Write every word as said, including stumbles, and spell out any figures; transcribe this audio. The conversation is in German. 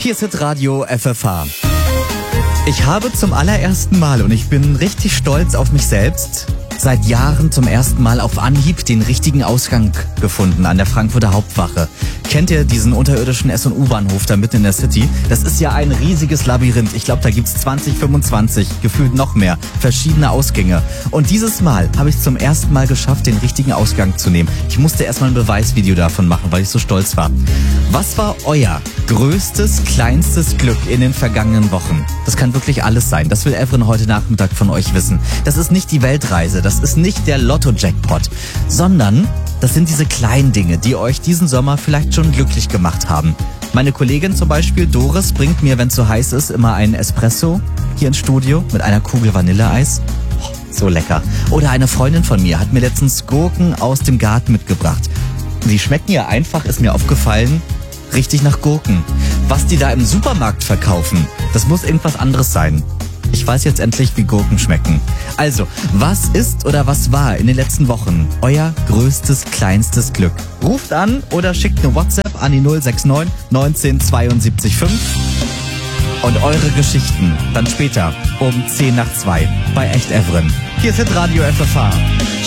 Hier ist Hitradio F F H. Ich habe zum allerersten Mal, und ich bin richtig stolz auf mich selbst, seit Jahren zum ersten Mal auf Anhieb den richtigen Ausgang gefunden an der Frankfurter Hauptwache. Kennt ihr diesen unterirdischen S- und U-Bahnhof da mitten in der City? Das ist ja ein riesiges Labyrinth. Ich glaube, da gibt's zwanzig, fünfundzwanzig, gefühlt noch mehr, verschiedene Ausgänge. Und dieses Mal habe ich zum ersten Mal geschafft, den richtigen Ausgang zu nehmen. Ich musste erstmal ein Beweisvideo davon machen, weil ich so stolz war. Was war euer größtes, kleinstes Glück in den vergangenen Wochen? Das kann wirklich alles sein. Das will Evren heute Nachmittag von euch wissen. Das ist nicht die Weltreise, das ist nicht der Lotto-Jackpot, sondern das sind diese kleinen Dinge, die euch diesen Sommer vielleicht schon glücklich gemacht haben. Meine Kollegin zum Beispiel, Doris, bringt mir, wenn es so heiß ist, immer einen Espresso hier ins Studio mit einer Kugel Vanilleeis. Oh, so lecker. Oder eine Freundin von mir hat mir letztens Gurken aus dem Garten mitgebracht. Die schmecken ja einfach, ist mir aufgefallen, richtig nach Gurken. Was die da im Supermarkt verkaufen, das muss irgendwas anderes sein. Ich weiß jetzt endlich, wie Gurken schmecken. Also, was ist oder was war in den letzten Wochen euer größtes, kleinstes Glück? Ruft an oder schickt eine WhatsApp an die null sechs neun neunzehn zweiundsiebzig fünf. Und eure Geschichten dann später um zehn nach zwei bei Echt Evren. Hier ist Hitradio F F H.